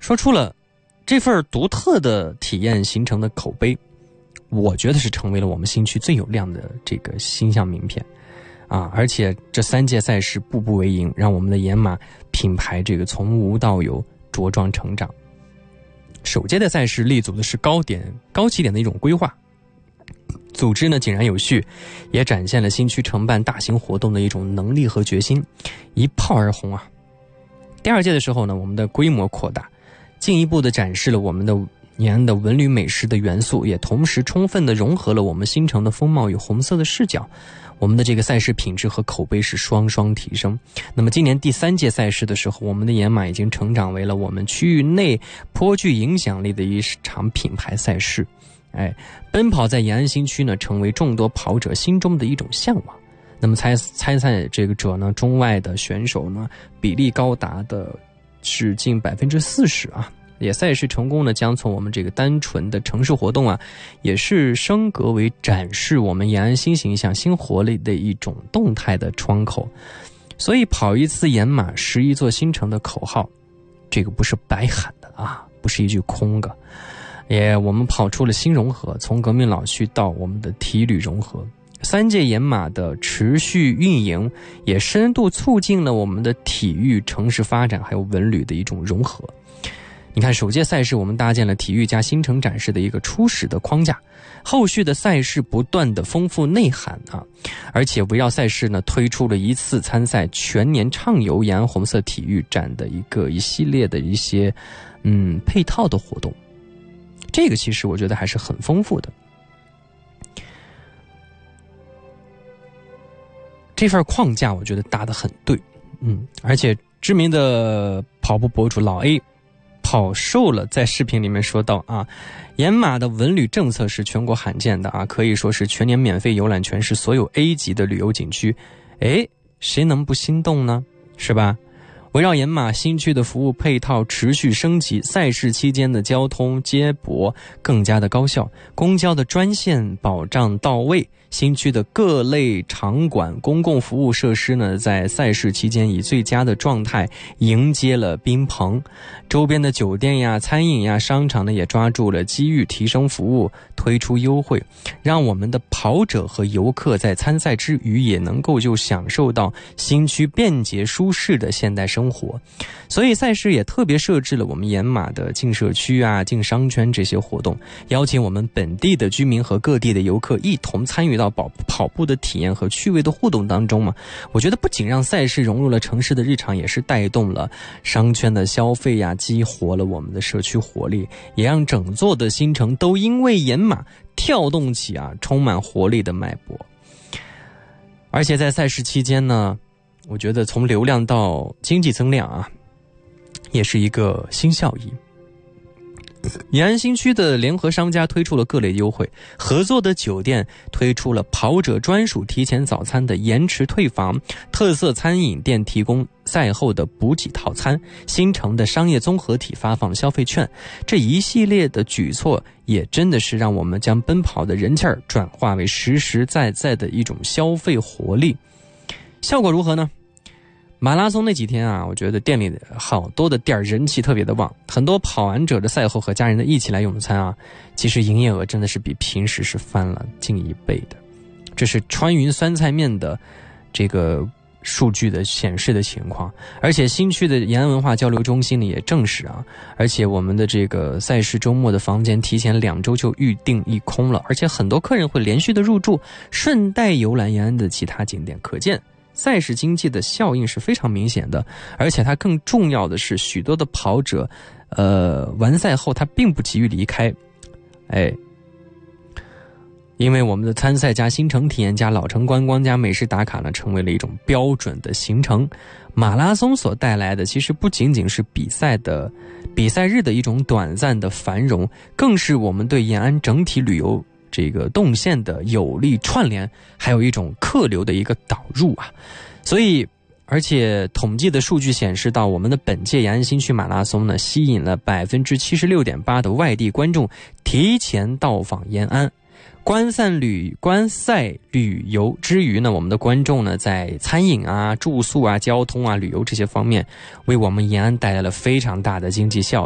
说出了这份独特的体验形成的口碑，我觉得是成为了我们新区最有亮的这个形象名片啊！而且这3届赛事步步为营，让我们的野马品牌这个从无到有茁壮成长。首届的赛事立足的是高起点的一种规划，组织呢井然有序，也展现了新区承办大型活动的一种能力和决心，一炮而红啊！第2届的时候呢，我们的规模扩大，进一步的展示了我们的延安的文旅美食的元素，也同时充分的融合了我们新城的风貌与红色的视角。我们的这个赛事品质和口碑是双双提升。那么今年第3届赛事的时候，我们的野马已经成长为了我们区域内颇具影响力的一场品牌赛事。奔跑在延安新区呢，成为众多跑者心中的一种向往。那么参赛这个者呢，中外的选手呢，比例高达的是近40%啊。也赛事成功呢，将从我们这个单纯的城市活动啊，也是升格为展示我们延安新形象、新活力的一种动态的窗口。所以跑一次延马11座新城的口号，这个不是白喊的啊，不是一句空的。我们跑出了新融合，从革命老区到我们的体旅融合。3届延马的持续运营，也深度促进了我们的体育城市发展还有文旅的一种融合。你看，首届赛事我们搭建了体育加新城展示的一个初始的框架，后续的赛事不断的丰富内涵啊，而且围绕赛事呢，推出了一次参赛全年畅游延安红色体育展的一系列的一些配套的活动，这个其实我觉得还是很丰富的。这份框架我觉得搭得很对，而且知名的跑步博主老 A跑瘦了在视频里面说到啊，延马的文旅政策是全国罕见的啊，可以说是全年免费游览全市所有 A 级的旅游景区。谁能不心动呢？是吧？围绕延马新区的服务配套持续升级，赛事期间的交通接驳更加的高效，公交的专线保障到位，新区的各类场馆公共服务设施呢，在赛事期间以最佳的状态迎接了宾朋，周边的酒店呀、餐饮呀、商场呢，也抓住了机遇提升服务，推出优惠，让我们的跑者和游客在参赛之余也能够就享受到新区便捷舒适的现代生活。所以赛事也特别设置了我们延马的进社区啊、进商圈这些活动，邀请我们本地的居民和各地的游客一同参与到跑步的体验和趣味的互动当中嘛。我觉得不仅让赛事融入了城市的日常，也是带动了商圈的消费呀，激活了我们的社区活力，也让整座的新城都因为延马跳动起充满活力的脉搏。而且在赛事期间呢，我觉得从流量到经济增量也是一个新效益。延安新区的联合商家推出了各类优惠，合作的酒店推出了跑者专属提前早餐的延迟退房，特色餐饮店提供赛后的补给套餐，新城的商业综合体发放消费券，这一系列的举措也真的是让我们将奔跑的人气儿转化为实实在在的一种消费活力。效果如何呢？马拉松那几天我觉得店里好多的店人气特别的旺，很多跑完者的赛后和家人的一起来用餐其实营业额真的是比平时是翻了近1倍的。这是川云酸菜面的这个数据的显示的情况。而且新区的延安文化交流中心呢也证实而且我们的这个赛事周末的房间提前2周就预定一空了，而且很多客人会连续的入住，顺带游览延安的其他景点，可见赛事经济的效应是非常明显的。而且它更重要的是，许多的跑者完赛后他并不急于离开，因为我们的参赛加新城体验加老城观光加美食打卡呢，成为了一种标准的行程。马拉松所带来的其实不仅仅是比赛日的一种短暂的繁荣，更是我们对延安整体旅游这个动线的有力串联，还有一种客流的一个导入所以而且统计的数据显示到，我们的本届延安新区马拉松呢，吸引了 76.8% 的外地观众提前到访延安。观赛旅游之余呢，我们的观众呢，在餐饮住宿交通旅游这些方面，为我们延安带来了非常大的经济效益。